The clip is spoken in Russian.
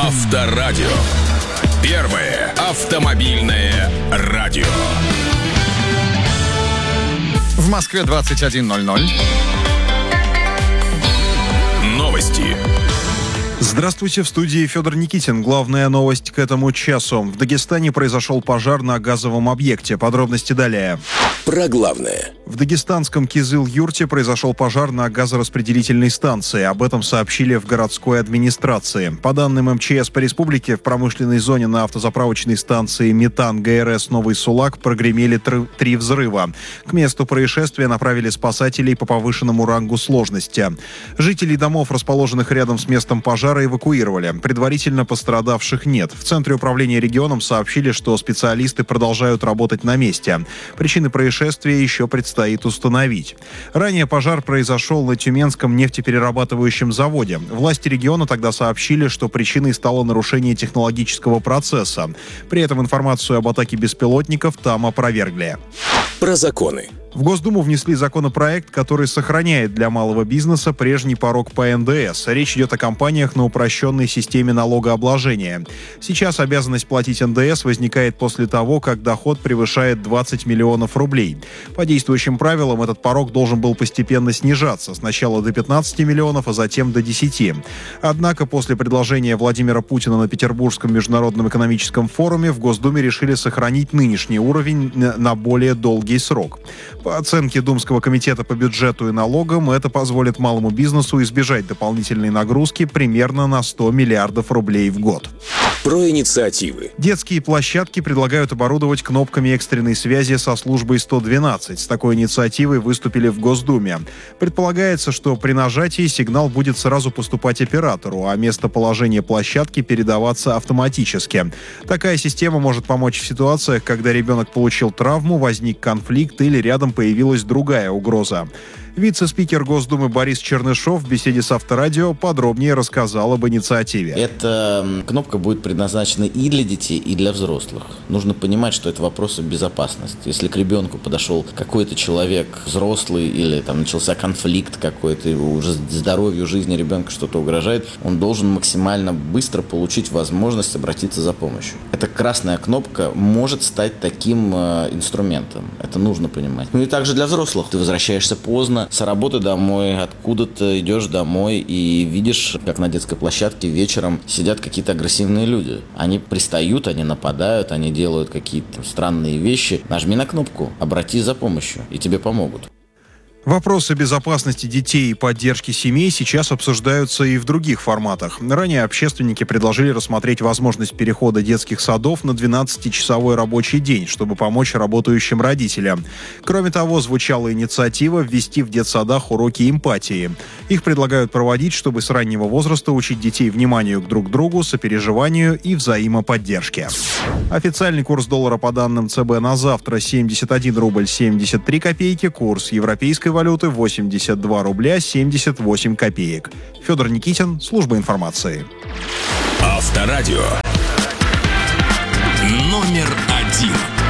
Авторадио. Первое автомобильное радио. В Москве 21:00. Новости. Здравствуйте, в студии Федор Никитин. Главная новость к этому часу. В Дагестане произошел пожар на газовом объекте. Подробности далее. Про главное. В дагестанском Кызыл-Юрте произошел пожар на газораспределительной станции. Об этом сообщили в городской администрации. По данным МЧС по республике, в промышленной зоне на автозаправочной станции «Метан» ГРС «Новый Сулак» прогремели 3 взрыва. К месту происшествия направили спасателей по повышенному рангу сложности. Жителей домов, расположенных рядом с местом пожара, эвакуировали. Предварительно пострадавших нет. В Центре управления регионом сообщили, что специалисты продолжают работать на месте. Причины происшествия еще предстоит установить. Ранее пожар произошел на Тюменском нефтеперерабатывающем заводе. Власти региона тогда сообщили, что причиной стало нарушение технологического процесса. При этом информацию об атаке беспилотников там опровергли. Про законы. В Госдуму внесли законопроект, который сохраняет для малого бизнеса прежний порог по НДС. Речь идет о компаниях на упрощенной системе налогообложения. Сейчас обязанность платить НДС возникает после того, как доход превышает 20 миллионов рублей. По действующим правилам этот порог должен был постепенно снижаться. Сначала до 15 миллионов, а затем до 10. Однако после предложения Владимира Путина на Петербургском международном экономическом форуме в Госдуме решили сохранить нынешний уровень на более долгий срок. По оценке Думского комитета по бюджету и налогам, это позволит малому бизнесу избежать дополнительной нагрузки примерно на 100 миллиардов рублей в год. Про инициативы. Детские площадки предлагают оборудовать кнопками экстренной связи со службой 112. С такой инициативой выступили в Госдуме. Предполагается, что при нажатии сигнал будет сразу поступать оператору, а местоположение площадки передаваться автоматически. Такая система может помочь в ситуациях, когда ребенок получил травму, возник конфликт или рядом появилась другая угроза. Вице-спикер Госдумы Борис Чернышов в беседе с Авторадио подробнее рассказал об инициативе. Эта кнопка будет предназначена и для детей, и для взрослых. Нужно понимать, что это вопросы безопасности. Если к ребенку подошел какой-то человек взрослый или там начался конфликт какой-то, и уже здоровью, жизни ребенка что-то угрожает, он должен максимально быстро получить возможность обратиться за помощью. Эта красная кнопка может стать таким инструментом. Это нужно понимать. Ну и также для взрослых. Ты возвращаешься поздно, с работы домой, откуда-то идешь домой и видишь, как на детской площадке вечером сидят какие-то агрессивные люди. Они пристают, они нападают, они делают какие-то странные вещи. Нажми на кнопку, обратись за помощью, и тебе помогут. Вопросы безопасности детей и поддержки семей сейчас обсуждаются и в других форматах. Ранее общественники предложили рассмотреть возможность перехода детских садов на 12-часовой рабочий день, чтобы помочь работающим родителям. Кроме того, звучала инициатива ввести в детсадах уроки эмпатии. Их предлагают проводить, чтобы с раннего возраста учить детей вниманию к друг другу, сопереживанию и взаимоподдержке. Официальный курс доллара по данным ЦБ на завтра 71 рубль 73 копейки, курс европейской валюты 82 рубля 78 копеек. Федор Никитин, служба информации. Авторадио. Номер